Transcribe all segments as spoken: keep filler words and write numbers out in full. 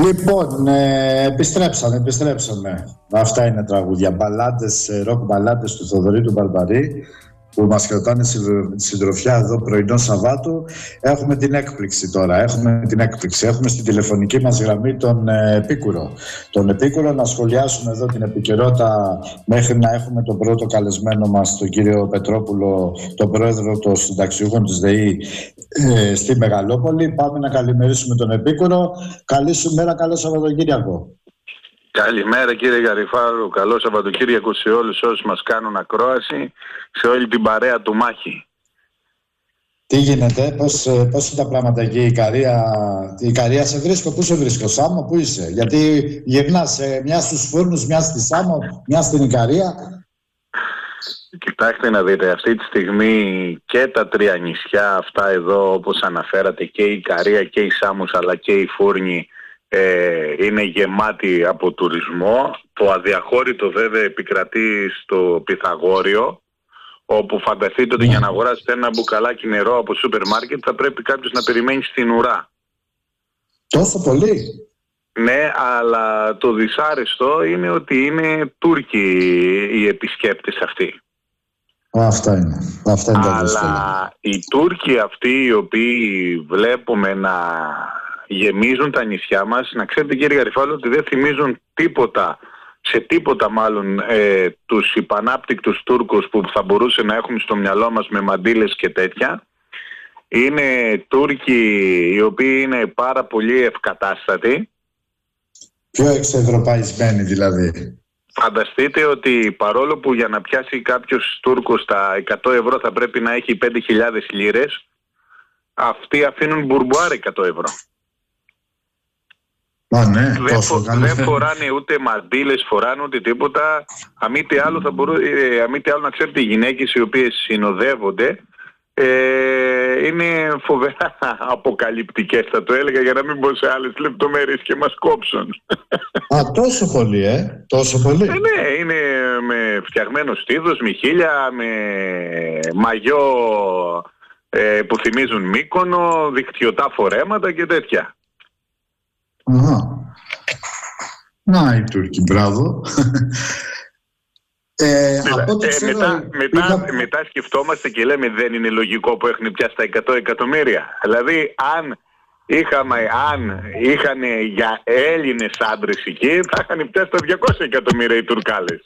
Λοιπόν, ε, επιστρέψαμε, επιστρέψαμε. Αυτά είναι τραγούδια. Μπαλάντες, ροκ μπαλάντες του Θοδωρή του Μπαρμπαρή, που μας κρατάνε συντροφιά εδώ πρωινό Σαββάτου. Έχουμε την έκπληξη τώρα. Έχουμε την έκπληξη. Έχουμε στην τηλεφωνική μας γραμμή τον ε, Επίκουρο. Τον Επίκουρο, να σχολιάσουμε εδώ την επικαιρότητα μέχρι να έχουμε τον πρώτο καλεσμένο μας, τον κύριο Πετρόπουλο, τον πρόεδρο των συνταξιούχων της ΔΕΗ ε, στη Μεγαλόπολη. Πάμε να καλημερίσουμε τον Επίκουρο. Καλή σου μέρα, καλό Σαββατοκύριακο. Καλημέρα κύριε Γαριφάρου, καλό Σαββατοκύριακο σε όλους όσους μας κάνουν ακρόαση, σε όλη την παρέα του Μάχη. Τι γίνεται, πώς, πώς είναι τα πράγματα εκεί, η Ικαρία, η Ικαρία σε βρίσκω, πού σε βρίσκω, Σάμο, πού είσαι? Γιατί γυρνάς ε, μια στους Φούρνους, μια στη Σάμο, μια στην Ικαρία. Κοιτάξτε να δείτε, αυτή τη στιγμή και τα τρία νησιά αυτά εδώ όπως αναφέρατε, και η Ικαρία και η Σάμος αλλά και η Φούρνη, Ε, είναι γεμάτη από τουρισμό. Το αδιαχώρητο βέβαια επικρατεί στο Πυθαγόριο, όπου φανταστείτε ότι για να αγοράσετε ένα μπουκαλάκι νερό από σούπερ μάρκετ θα πρέπει κάποιος να περιμένει στην ουρά. Τόσο πολύ? Ναι, αλλά το δυσάρεστο είναι ότι είναι Τούρκοι οι επισκέπτες αυτοί. Αυτά είναι. Αυτά είναι τα δύσκολα. Αλλά οι Τούρκοι αυτοί οι οποίοι βλέπουμε να γεμίζουν τα νησιά μας, να ξέρετε κύριε Γαριφάλου ότι δεν θυμίζουν τίποτα, σε τίποτα μάλλον, ε, τους υπανάπτυκτους Τούρκους που θα μπορούσε να έχουμε στο μυαλό μας με μαντήλες και τέτοια. Είναι Τούρκοι οι οποίοι είναι πάρα πολύ ευκατάστατοι. Πιο εξευρωπαϊσμένοι δηλαδή. Φανταστείτε ότι παρόλο που για να πιάσει κάποιος Τούρκος τα εκατό ευρώ θα πρέπει να έχει πέντε χιλιάδες λίρες, αυτοί αφήνουν μπουρμπουάρ εκατό ευρώ. Α, ναι, δεν, τόσο, φο, δεν φοράνε ούτε μαντήλες, φοράνε ούτε τίποτα. Αμή τι άλλο, θα μπορού, ε, αμή τι άλλο να ξέρετε, οι γυναίκες οι οποίες συνοδεύονται ε, είναι φοβερά αποκαλυπτικές, θα το έλεγα, για να μην πω σε άλλες λεπτομέρειες και μας κόψουν. Α, τόσο πολύ, ε, τόσο πολύ. Ε, ναι, είναι με φτιαγμένο στήθος, με χείλια, με μαγιό ε, που θυμίζουν Μύκονο, δικτυωτά φορέματα και τέτοια. Αχα. Να οι Τούρκοι, μπράβο. ε, Μιλά, από ό,τι ε, ξέρω, μετά, μετά, είχα... μετά σκεφτόμαστε και λέμε δεν είναι λογικό που έχουν πιάσει τα εκατό εκατομμύρια. Δηλαδή αν είχαμε, αν είχαν για Έλληνες άντρες εκεί θα είχαν πιάσει τα διακόσια εκατομμύρια οι Τουρκάλες.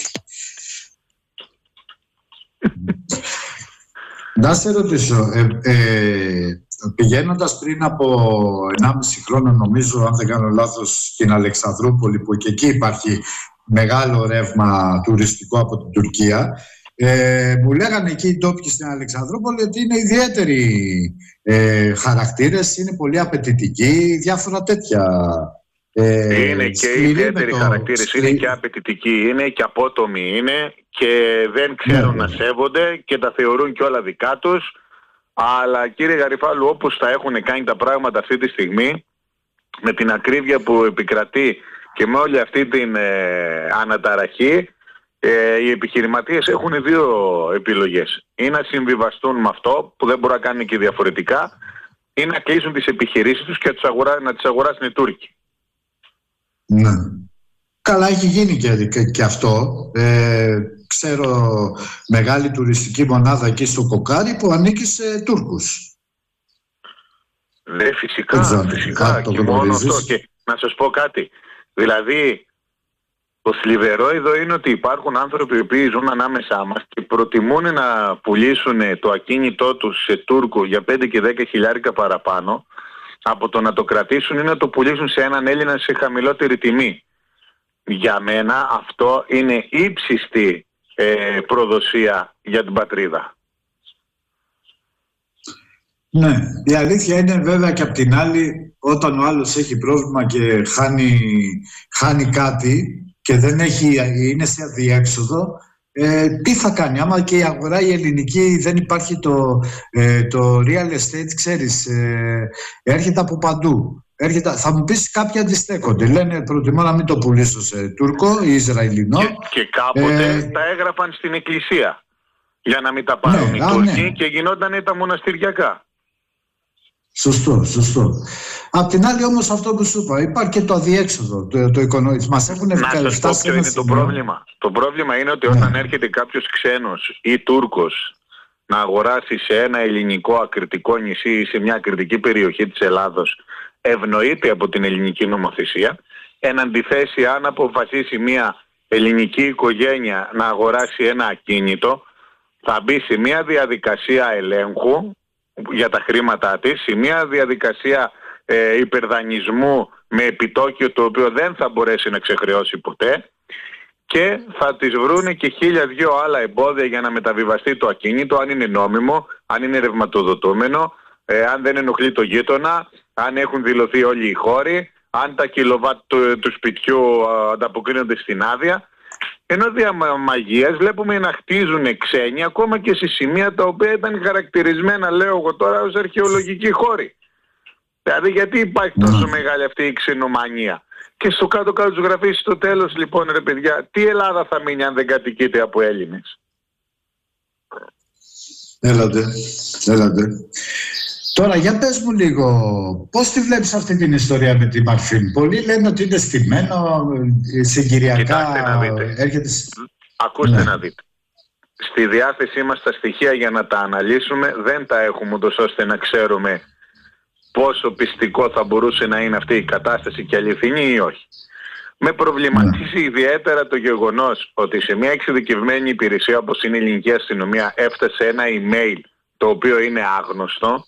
Να σε ρωτήσω, ε, ε, πηγαίνοντας πριν από ενάμιση χρόνο, νομίζω, αν δεν κάνω λάθος, στην Αλεξανδρούπολη, που και εκεί υπάρχει μεγάλο ρεύμα τουριστικό από την Τουρκία, ε, μου λέγανε εκεί οι ντόπιοι στην Αλεξανδρούπολη ότι είναι ιδιαίτεροι ε, χαρακτήρες, είναι πολύ απαιτητικοί, διάφορα τέτοια. Ε, είναι και ιδιαίτεροι το... χαρακτήρες, σκληρή... είναι και απαιτητικοί, είναι και απότομοι είναι και δεν ξέρουν ναι, να σέβονται και τα θεωρούν και όλα δικά τους. Αλλά κύριε Γαριφάλου, όπως τα έχουν κάνει τα πράγματα αυτή τη στιγμή, με την ακρίβεια που επικρατεί και με όλη αυτή την ε, αναταραχή, ε, οι επιχειρηματίες έχουν δύο επιλογές. Ή να συμβιβαστούν με αυτό, που δεν μπορούν να κάνουν και διαφορετικά, ή να κλείσουν τις επιχειρήσεις τους και να τις αγοράσουν οι Τούρκοι. Ναι. Καλά, έχει γίνει και, και, και αυτό. Ε, ξέρω μεγάλη τουριστική μονάδα εκεί στο Κοκάρι που ανήκει σε Τούρκους. Ναι, φυσικά, ξέρω, φυσικά. Και μόνο αυτό. Και να σας πω κάτι. Δηλαδή, το θλιβερό εδώ είναι ότι υπάρχουν άνθρωποι που ζουν ανάμεσά μας και προτιμούν να πουλήσουν το ακίνητό τους σε Τούρκο για πέντε και δέκα χιλιάρικα παραπάνω από το να το κρατήσουν ή να το πουλήσουν σε έναν Έλληνα σε χαμηλότερη τιμή. Για μένα αυτό είναι ύψιστη ε, προδοσία για την πατρίδα. Ναι, η αλήθεια είναι βέβαια και απ' την άλλη, όταν ο άλλος έχει πρόβλημα και χάνει, χάνει κάτι και δεν έχει, είναι σε αδιέξοδο, ε, τι θα κάνει? Άμα και η αγορά η ελληνική δεν υπάρχει το, ε, το real estate, ξέρεις, ε, έρχεται από παντού. Έρχεται, θα μου πεις κάποιοι αντιστέκονται. Λένε προτιμώ να μην το πουλήσω σε Τούρκο ή Ισραηλινό. Και, και κάποτε ε, τα έγραφαν στην εκκλησία για να μην τα πάρουν ναι, οι Τούρκοι ναι. Και γινόταν τα μοναστηριακά. Σωστό, σωστό. Απ' την άλλη όμως αυτό που σου είπα, υπάρχει και το αδιέξοδο, το, το οικονομικό. Μας έχουν επικαλεστεί. Να σας πω ποιο είναι το πρόβλημα. Το πρόβλημα είναι ότι ναι. όταν έρχεται κάποιος ξένος ή Τούρκος να αγοράσει σε ένα ελληνικό ακριτικό νησί ή σε μια ακριτική περιοχή της Ελλάδος, ευνοείται από την ελληνική νομοθεσία. Εν αντιθέσει, αν αποφασίσει μια ελληνική οικογένεια να αγοράσει ένα ακίνητο, θα μπει σε μια διαδικασία ελέγχου για τα χρήματά της, σε μια διαδικασία ε, υπερδανισμού με επιτόκιο το οποίο δεν θα μπορέσει να ξεχρεώσει ποτέ, και θα τις βρούνε και χίλια δυο άλλα εμπόδια για να μεταβιβαστεί το ακίνητο, αν είναι νόμιμο, αν είναι ρευματοδοτούμενο, ε, αν δεν ενοχλεί το γείτονα, αν έχουν δηλωθεί όλοι οι χώροι, αν τα κιλοβάτ του, του σπιτιού α, ανταποκρίνονται στην άδεια. Ενώ δια μαγείας βλέπουμε να χτίζουν ξένοι ακόμα και σε σημεία τα οποία ήταν χαρακτηρισμένα, λέω εγώ τώρα, ως αρχαιολογικοί χώροι. Δηλαδή γιατί υπάρχει τόσο μεγάλη αυτή η ξενομανία? Και στο κάτω-κάτω του γραφείς στο τέλος, λοιπόν, ρε παιδιά, τι Ελλάδα θα μείνει αν δεν κατοικείται από Έλληνες? Έλατε, έλατε. Τώρα για πες μου λίγο, πώς τη βλέπεις αυτή την ιστορία με τη Μαρφίν? Πολλοί λένε ότι είναι στημένο, συγκυριακά. Κοιτάξτε να δείτε. Έρχεται... Ακούστε ναι. να δείτε. Στη διάθεσή μας τα στοιχεία για να τα αναλύσουμε δεν τα έχουμε ούτως ώστε να ξέρουμε πόσο πιστικό θα μπορούσε να είναι αυτή η κατάσταση και αληθινή ή όχι. Με προβληματίζει ναι. ιδιαίτερα το γεγονός ότι σε μια εξειδικευμένη υπηρεσία όπως είναι η ελληνική αστυνομία έφτασε ένα email το οποίο είναι άγνωστο.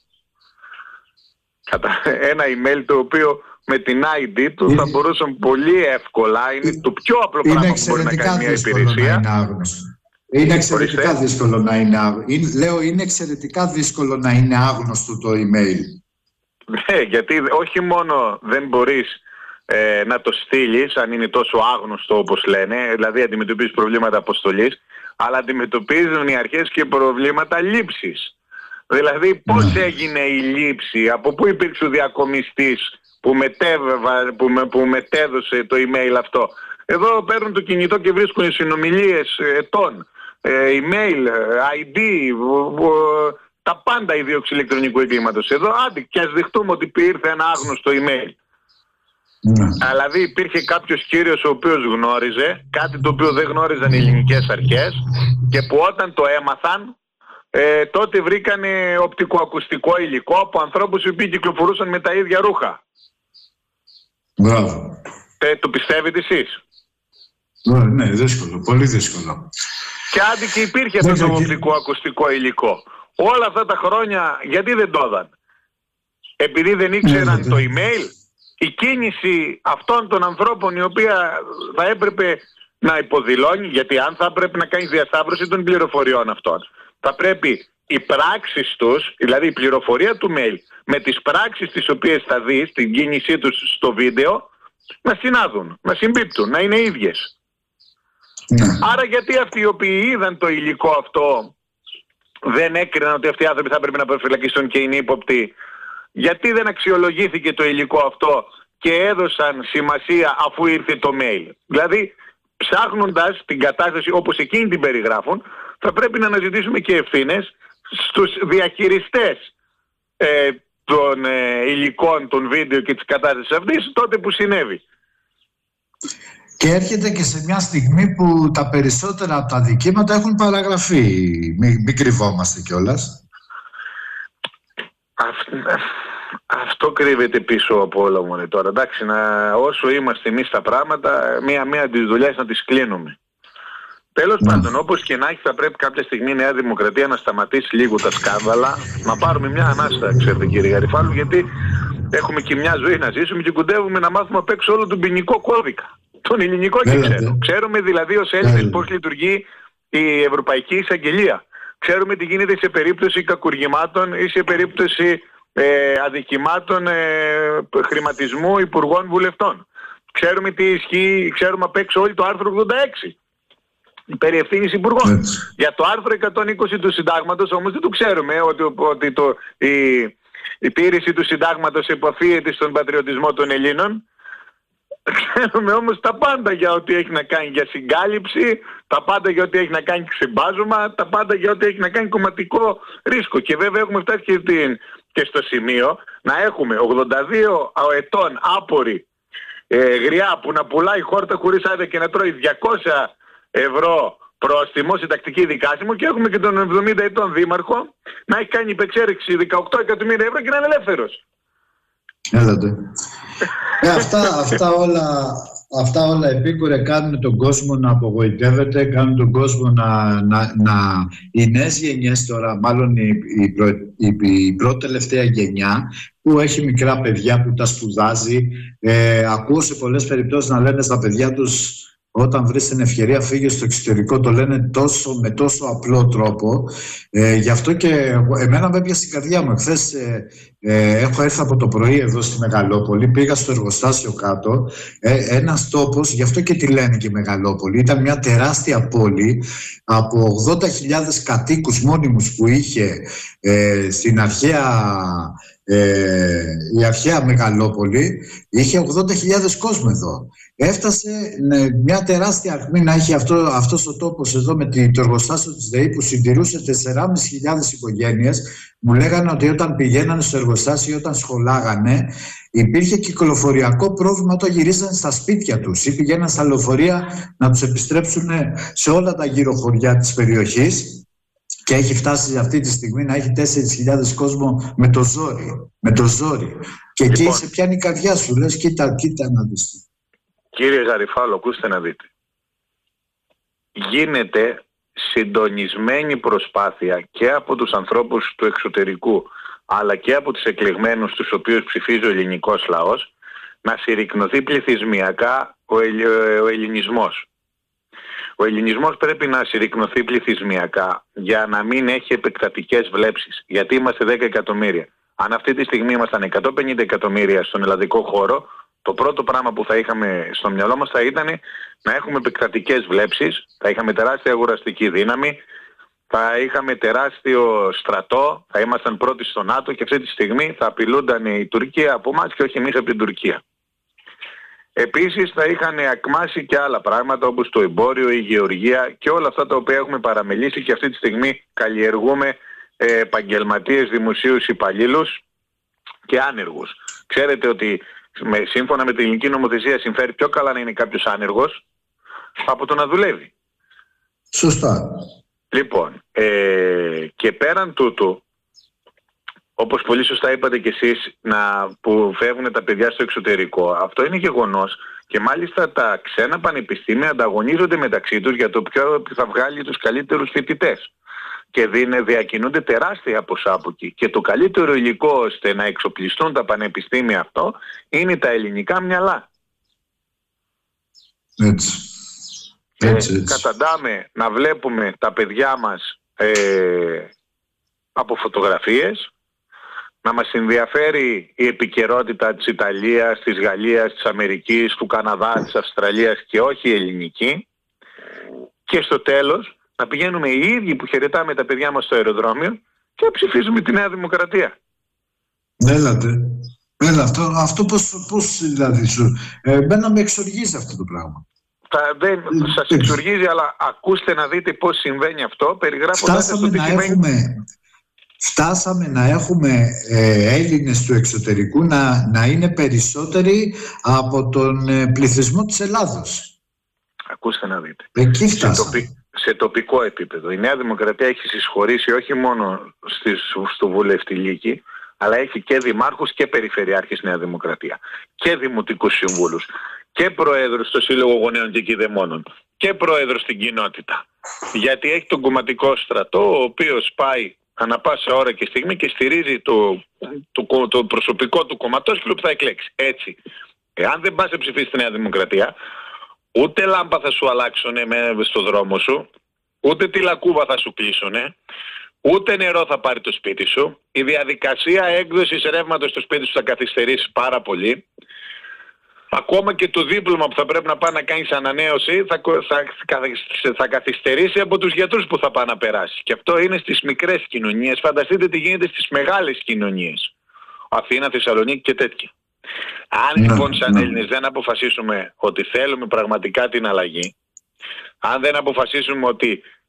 Ένα email το οποίο με την άι ντι του είναι, θα μπορούσαν πολύ εύκολα, είναι το πιο απλό πράγμα που μπορεί να κάνει μια υπηρεσία. Είναι, είναι εξαιρετικά δύσκολο να είναι άγνωστο. Λέω, είναι εξαιρετικά δύσκολο να είναι άγνωστο το email. Ναι, γιατί όχι μόνο δεν μπορείς ε, να το στείλεις αν είναι τόσο άγνωστο όπως λένε, δηλαδή αντιμετωπίζεις προβλήματα αποστολής, αλλά αντιμετωπίζουν οι αρχές και προβλήματα λήψης. Δηλαδή πώς έγινε η λήψη, από πού υπήρξε ο διακομιστής που, μετέβευα, που, με, που μετέδωσε το email αυτό. Εδώ παίρνουν το κινητό και βρίσκουν συνομιλίες ετών, ε, email, άι ντι, τα πάντα η δίωξη ηλεκτρονικού εγκλήματος. Εδώ άντε και ας δεχτούμε ότι ήρθε ένα άγνωστο email. Mm. Δηλαδή υπήρχε κάποιος κύριος ο οποίος γνώριζε κάτι το οποίο δεν γνώριζαν οι ελληνικές αρχές και που όταν το έμαθαν Ε, τότε βρήκανε οπτικοακουστικό υλικό από ανθρώπους οι οποίοι κυκλοφορούσαν με τα ίδια ρούχα. Μπράβο. Ε, το πιστεύετε εσείς? Ναι, ναι, δύσκολο, πολύ δύσκολο. Και άντε και υπήρχε αυτό το οπτικοακουστικό υλικό. Όλα αυτά τα χρόνια γιατί δεν το έδαν? Επειδή δεν ήξεραν το email? Η κίνηση αυτών των ανθρώπων η οποία θα έπρεπε να υποδηλώνει, γιατί αν θα έπρεπε να κάνει διασταύρωση των πληροφοριών αυτών, θα πρέπει οι πράξεις τους, δηλαδή η πληροφορία του mail με τις πράξεις τις οποίες θα δεις, την κίνησή τους στο βίντεο, να συνάδουν, να συμπίπτουν, να είναι ίδιες. Ναι. Άρα γιατί αυτοί οι οποίοι είδαν το υλικό αυτό δεν έκριναν ότι αυτοί οι άνθρωποι θα έπρεπε να προφυλακιστούν και είναι ύποπτοι? Γιατί δεν αξιολογήθηκε το υλικό αυτό και έδωσαν σημασία αφού ήρθε το mail? Δηλαδή ψάχνοντας την κατάσταση όπως εκείνη την περιγράφουν, θα πρέπει να αναζητήσουμε και ευθύνες στους διαχειριστές ε, των ε, υλικών, των βίντεο και της κατάστασης αυτής τότε που συνέβη. Και έρχεται και σε μια στιγμή που τα περισσότερα από τα δικήματα έχουν παραγραφεί. Μην, μην κρυβόμαστε κιόλας. Αυτό, αυτό κρύβεται πίσω από όλα μου τώρα. Εντάξει, να, όσο είμαστε εμείς τα πράγματα, μία-μία τις δουλειές να τις κλείνουμε. Τέλος mm. πάντων, όπως και να έχει, θα πρέπει κάποια στιγμή η Νέα Δημοκρατία να σταματήσει λίγο τα σκάνδαλα, να πάρουμε μια ανάστα, ξέρετε κύριε Γαριφάλου, γιατί έχουμε και μια ζωή να ζήσουμε και κοντεύουμε να μάθουμε απ' έξω όλο τον ποινικό κώδικα. Τον ελληνικό και ξέρω. Ξέρουμε δηλαδή ως Έλληνες πώς λειτουργεί η Ευρωπαϊκή Εισαγγελία. Ξέρουμε τι γίνεται σε περίπτωση κακουργημάτων ή σε περίπτωση ε, αδικημάτων ε, χρηματισμού υπουργών βουλευτών. Ξέρουμε τι ισχύει, ξέρουμε απ' έξω όλη το άρθρο ογδόντα έξι. Περί ευθύνης υπουργών. Έτσι. Για το άρθρο εκατόν είκοσι του συντάγματος όμως δεν το ξέρουμε ότι, ότι το, η, η τήρηση του συντάγματος επαφίεται στον πατριωτισμό των Ελλήνων. Ξέρουμε όμως τα πάντα για ό,τι έχει να κάνει για συγκάλυψη, τα πάντα για ό,τι έχει να κάνει ξεμπάζωμα, τα πάντα για ό,τι έχει να κάνει κομματικό ρίσκο. Και βέβαια έχουμε φτάσει και, την, και στο σημείο να έχουμε ογδόντα δύο ετών άπορη ε, γριά που να πουλάει χόρτα χωρίς άδεια και να τρώει διακόσια ευρώ πρόστιμο, συντακτική δικάσιμο, και έχουμε και τον εβδομήντα ετών δήμαρχο να έχει κάνει υπεξέρεξη δεκαοκτώ εκατομμύρια ευρώ και να είναι ελεύθερος. Έλατε. ε, αυτά, αυτά, όλα, αυτά όλα επίκουρε κάνουν τον κόσμο να απογοητεύεται, κάνουν τον κόσμο να, να, να οι νέες γενιές τώρα, μάλλον η, η, προ, η, η πρώτη τελευταία γενιά που έχει μικρά παιδιά που τα σπουδάζει, ε, ακούω σε πολλές περιπτώσεις να λένε στα παιδιά τους, όταν βρεις την ευκαιρία φύγε στο εξωτερικό, το λένε τόσο, με τόσο απλό τρόπο. Ε, γι' αυτό και εμένα με έπιασε στην καρδιά μου. Χθες ε, ε, έχω έρθει από το πρωί εδώ στη Μεγαλόπολη, πήγα στο εργοστάσιο κάτω, ε, ένας τόπος, γι' αυτό και τη λένε και Μεγαλόπολη, ήταν μια τεράστια πόλη από ογδόντα χιλιάδες κατοίκους μόνιμους που είχε ε, στην αρχαία... Ε, η αρχαία Μεγαλόπολη, είχε ογδόντα χιλιάδες κόσμο εδώ. Έφτασε ναι, μια τεράστια αριθμή να έχει αυτό, αυτός ο τόπος εδώ με το εργοστάσιο της ΔΕΗ που συντηρούσε τεσσεράμισι χιλιάδες οικογένειες. Μου λέγανε ότι όταν πηγαίνανε στο εργοστάσιο, όταν σχολάγανε, υπήρχε κυκλοφοριακό πρόβλημα όταν γυρίζανε στα σπίτια τους ή πηγαίναν στα λεωφορεία να τους επιστρέψουν σε όλα τα γύρω χωριά της περιοχής. Και έχει φτάσει αυτή τη στιγμή να έχει τέσσερις χιλιάδες κόσμο με το ζόρι. Με το ζόρι. Και λοιπόν, εκεί σε πιάνει η καρδιά σου. Λες, κοίτα, κοίτα να δεις. Κύριε Ζαριφάλο, ακούστε να δείτε. Γίνεται συντονισμένη προσπάθεια και από τους ανθρώπους του εξωτερικού, αλλά και από τους εκλεγμένους τους οποίους ψηφίζει ο ελληνικός λαός, να συρρικνωθεί πληθυσμιακά ο, ελ, ο ελληνισμός. Ο ελληνισμός πρέπει να συρρικνωθεί πληθυσμιακά για να μην έχει επεκτατικές βλέψεις. Γιατί είμαστε δέκα εκατομμύρια. Αν αυτή τη στιγμή ήμασταν εκατόν πενήντα εκατομμύρια στον ελλαδικό χώρο, το πρώτο πράγμα που θα είχαμε στο μυαλό μας θα ήταν να έχουμε επεκτατικές βλέψεις, θα είχαμε τεράστια αγοραστική δύναμη, θα είχαμε τεράστιο στρατό, θα ήμασταν πρώτοι στο ΝΑΤΟ και αυτή τη στιγμή θα απειλούνταν η Τουρκία από εμάς και όχι εμείς από την Τουρκία. Επίσης θα είχαν ακμάσει και άλλα πράγματα όπως το εμπόριο, η γεωργία και όλα αυτά τα οποία έχουμε παραμελήσει και αυτή τη στιγμή καλλιεργούμε ε, επαγγελματίες, δημοσίους υπαλλήλους και άνεργους. Ξέρετε ότι με, σύμφωνα με την ελληνική νομοθεσία συμφέρει πιο καλά να είναι κάποιος άνεργος από το να δουλεύει. Σωστά. Λοιπόν, ε, και πέραν τούτου, όπως πολύ σωστά είπατε κι εσείς, να, που φεύγουν τα παιδιά στο εξωτερικό, αυτό είναι γεγονός και μάλιστα τα ξένα πανεπιστήμια ανταγωνίζονται μεταξύ τους για το ποιο θα βγάλει τους καλύτερους φοιτητές και δίνε, διακινούνται τεράστια ποσά από εκεί και το καλύτερο υλικό ώστε να εξοπλιστούν τα πανεπιστήμια αυτό είναι τα ελληνικά μυαλά. Έτσι. Έτσι, έτσι. Καταντάμε να βλέπουμε τα παιδιά μας ε, από φωτογραφίες, να μας ενδιαφέρει η επικαιρότητα της Ιταλίας, της Γαλλίας, της Αμερικής, του Καναδά, της Αυστραλίας και όχι η ελληνική, και στο τέλος να πηγαίνουμε οι ίδιοι που χαιρετάμε τα παιδιά μας στο αεροδρόμιο και να ψηφίζουμε τη Νέα Δημοκρατία. Έλατε. Έλα, αυτό, αυτό πώς, πώς δηλαδή σου... Εμένα με εξοργίζει αυτό το πράγμα. Θα, δεν σας εξοργίζει, αλλά ακούστε να δείτε πώς συμβαίνει αυτό, περιγράφοντας το τι σημαίνει. Έχουμε... Φτάσαμε να έχουμε ε, Έλληνες του εξωτερικού να, να είναι περισσότεροι από τον ε, πληθυσμό της Ελλάδος. Ακούστε να δείτε. Εκεί φτάσαμε. Σε, τοπι, σε τοπικό επίπεδο. Η Νέα Δημοκρατία έχει συσχωρήσει όχι μόνο στις, στο βουλευτηλίκι, αλλά έχει και δημάρχους και περιφερειάρχες Νέα Δημοκρατία. Και δημοτικούς συμβούλους. Και πρόεδρος στο Σύλλογο Γονέων και Κηδεμόνων. Και πρόεδρος στην κοινότητα. Γιατί έχει τον κομματικό στρατό, ο οποίος πάει ανά πάσα ώρα και στιγμή και στηρίζει το, το, το προσωπικό του κομματόσκυλο που θα εκλέξει. Έτσι, εάν δεν πας να ψηφίσεις τη Νέα Δημοκρατία, ούτε λάμπα θα σου αλλάξουνε στο δρόμο σου, ούτε τη λακκούβα θα σου κλείσουνε, ούτε νερό θα πάρει το σπίτι σου, η διαδικασία έκδοσης ρεύματος στο σπίτι σου θα καθυστερήσει πάρα πολύ. Ακόμα και το δίπλωμα που θα πρέπει να πάει να κάνεις ανανέωση θα, θα, θα καθυστερήσει από τους γιατρούς που θα πάει να περάσει. Και αυτό είναι στις μικρές κοινωνίες. Φανταστείτε τι γίνεται στις μεγάλες κοινωνίες. Αθήνα, Θεσσαλονίκη και τέτοια. Αν λοιπόν σαν Έλληνες δεν αποφασίσουμε ότι θέλουμε πραγματικά την αλλαγή, αν δεν αποφασίσουμε ότι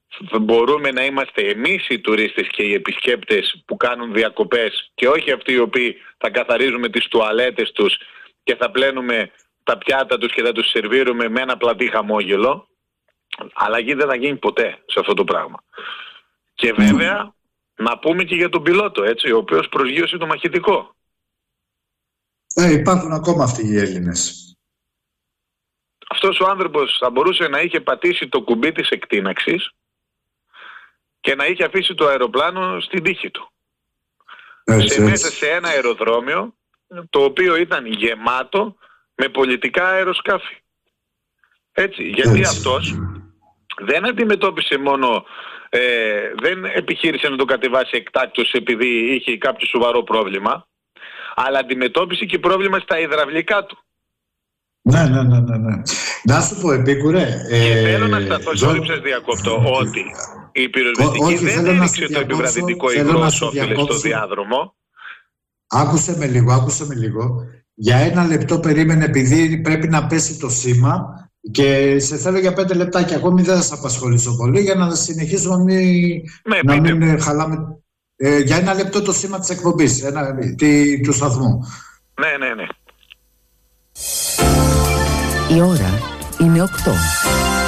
μπορούμε να είμαστε εμείς οι τουρίστες και οι επισκέπτες που κάνουν διακοπές και όχι αυτοί οι οποίοι θα καθαρίζουμε τις τουαλέτες τους και θα πλένουμε τα πιάτα τους και θα τους σερβίρουμε με ένα πλατή χαμόγελο. Αλλαγή δεν θα γίνει ποτέ σε αυτό το πράγμα. Και βέβαια να πούμε και για τον πιλότο, έτσι, ο οποίος προσγείωσε το μαχητικό. Ε, υπάρχουν ακόμα αυτοί οι Έλληνες. Αυτός ο άνθρωπος θα μπορούσε να είχε πατήσει το κουμπί της εκτείναξης και να είχε αφήσει το αεροπλάνο στην τύχη του. Έτσι, σε, έτσι. μέσα σε ένα αεροδρόμιο το οποίο ήταν γεμάτο με πολιτικά αεροσκάφη. Έτσι, γιατί έτσι. αυτός δεν αντιμετώπισε μόνο, ε, δεν επιχείρησε να το κατεβάσει εκτάκτως επειδή είχε κάποιο σοβαρό πρόβλημα, αλλά αντιμετώπισε και πρόβλημα στα υδραυλικά του. Ναι, ναι, ναι, ναι, ναι. Να σου πω, Επίκουρε. Και ε, θέλω να σταθώ, ζω... sorry σας διακόπτω, ότι η πυροσβεστική δεν έριξε το επιβραδυτικό υγρό σόφιλε στο διάδρομο. Άκουσε με λίγο, άκουσε με λίγο. Για ένα λεπτό περίμενε, επειδή πρέπει να πέσει το σήμα και σε θέλω για πέντε λεπτάκια. Ακόμη δεν θα σε απασχολήσω πολύ για να συνεχίσουμε μη, ναι, να μην ε, χαλάμε. Ε, για ένα λεπτό το σήμα της εκπομπής, ένα, τη, του σταθμού. Ναι, ναι, ναι. Η ώρα είναι οκτώ.